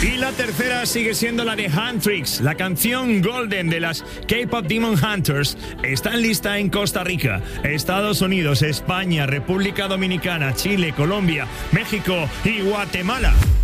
Y la tercera sigue siendo la de Huntrix. La canción Golden de las K-Pop Demon Hunters está en lista en Costa Rica, Estados Unidos, España, República Dominicana, Chile, Colombia, México y Guatemala.